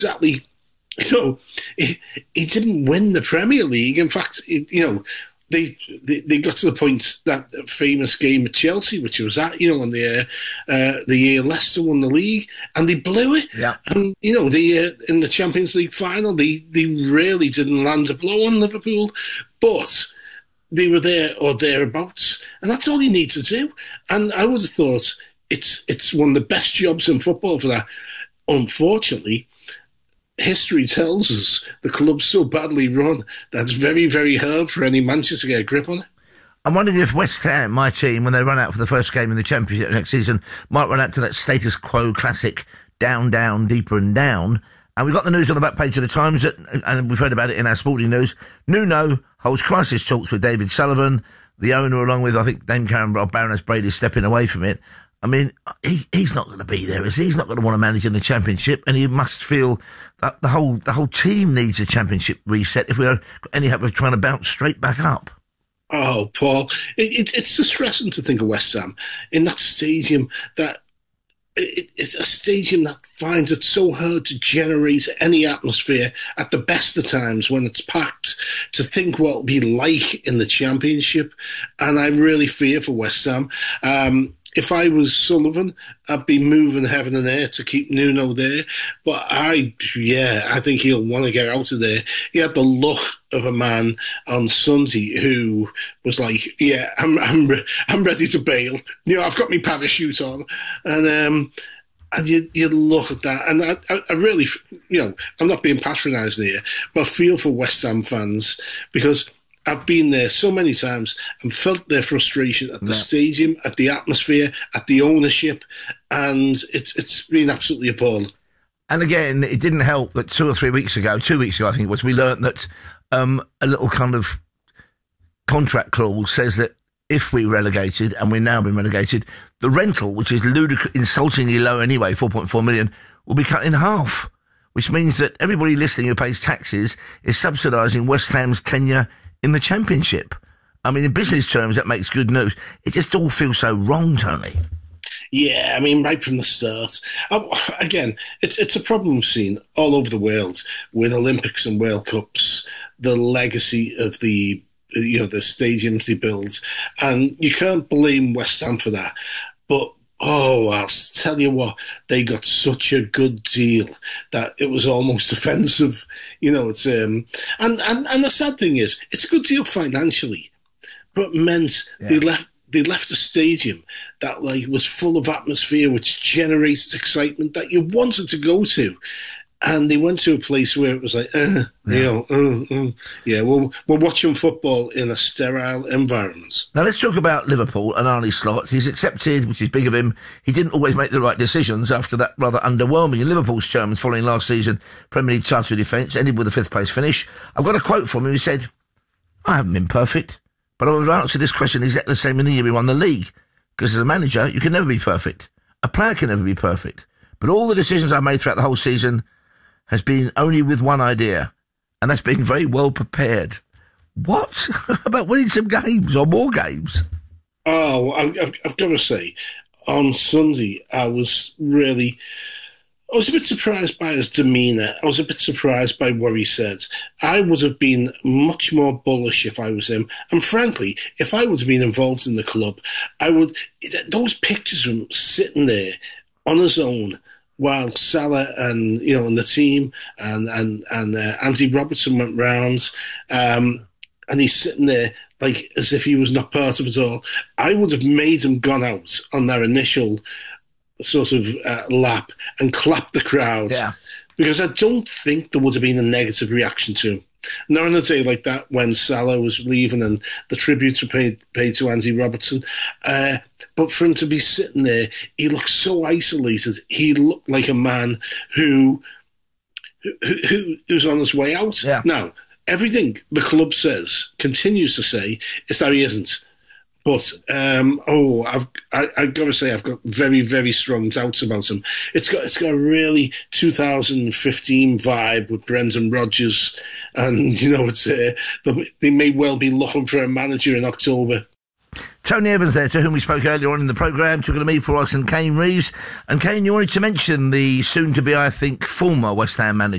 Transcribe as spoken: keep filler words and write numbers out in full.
exactly, you know, he, he didn't win the Premier League. In fact, it, you know, they, they they got to the point, that famous game at Chelsea, which was at, you know, on the uh, uh, the year Leicester won the league, and they blew it. Yeah. And you know, the uh, in the Champions League final, they they really didn't land a blow on Liverpool, but they were there or thereabouts, and that's all you need to do. And I would have thought it's it's one of the best jobs in football for that. Unfortunately, history tells us the club's so badly run that's very, very hard for any Manchester to get a grip on it. I'm wondering if West Ham, my team, when they run out for the first game in the Championship next season, might run out to that status quo classic, down, down, deeper and down. And we've got the news on the back page of the Times, that, and we've heard about it in our sporting news. Nuno holds crisis talks with David Sullivan, the owner, along with, I think, Dame Karen or Baroness Brady, stepping away from it. I mean, he, he's not going to be there, is he? He's not going to want to manage in the Championship, and he must feel that the whole the whole team needs a Championship reset if we're any hope of trying to bounce straight back up. Oh, Paul, it, it, it's distressing to think of West Ham in that stadium that it, it's a stadium that finds it so hard to generate any atmosphere at the best of times when it's packed, to think what it'll be like in the Championship. And I really fear for West Ham. Um, If I was Sullivan, I'd be moving heaven and earth to keep Nuno there. But I, yeah, I think he'll want to get out of there. He had the look of a man on Sunday who was like, yeah, I'm I'm, re- I'm ready to bail. You know, I've got my parachute on. And um, and you, you look at that. And I, I, I really, you know, I'm not being patronising here, but I feel for West Ham fans, because I've been there so many times and felt their frustration at the yeah. stadium, at the atmosphere, at the ownership, and it's it's been absolutely appalling. And again, it didn't help that two or three weeks ago, two weeks ago I think it was, we learnt that um, a little kind of contract clause says that if we relegated, and we've now been relegated, the rental, which is ludic- insultingly low anyway, four point four million, will be cut in half, which means that everybody listening who pays taxes is subsidising West Ham's tenure in the Championship. I mean, in business terms, that makes good news. It just all feels so wrong, Tony. Yeah, I mean, right from the start. Oh, again, it's it's a problem we've seen all over the world with Olympics and World Cups, the legacy of the, you know, the stadiums they build. And you can't blame West Ham for that. But oh, I'll tell you what, they got such a good deal that it was almost offensive. You know, it's um, and, and, and the sad thing is, it's a good deal financially, but meant yeah. they left they left a stadium that like was full of atmosphere, which generates excitement that you wanted to go to. And they went to a place where it was like, uh, yeah. you know, uh, uh, yeah, well, we're watching football in a sterile environment. Now let's talk about Liverpool and Arne Slot. He's accepted, which is big of him. He didn't always make the right decisions after that rather underwhelming Liverpool's terms following last season Premier League title defence, ended with a fifth place finish. I've got a quote from him. He said, I haven't been perfect, but I would answer this question exactly the same in the year we won the league. Because as a manager, you can never be perfect. A player can never be perfect. But all the decisions I've made throughout the whole season has been only with one idea, and that's being very well prepared. What about winning some games or more games? Oh, I've, I've got to say, on Sunday, I was really, I was a bit surprised by his demeanour. I was a bit surprised by what he said. I would have been much more bullish if I was him. And frankly, if I would have been involved in the club, I would, those pictures of him sitting there on his own, while Salah and, you know, and the team and and and uh, Andy Robertson went round, um, and he's sitting there like as if he was not part of it all. I would have made him gone out on their initial sort of uh, lap and clapped the crowd, yeah. because I don't think there would have been a negative reaction to him. Not on a day like that when Salah was leaving and the tributes were paid, paid to Andy Robertson. Uh, but for him to be sitting there, he looked so isolated. He looked like a man who, who, who who's on his way out. Yeah. Now, everything the club says, continues to say, is that he isn't. But, um, oh, I've I, I've got to say, I've got very, very strong doubts about him. It's got it's got a really two thousand fifteen vibe with Brendan Rodgers, and you know, it's uh, they may well be looking for a manager in October. Tony Evans there, to whom we spoke earlier on in the programme, talking to me for us and Kane Reeves. And Kane, you wanted to mention the soon-to-be, I think, former West Ham manager.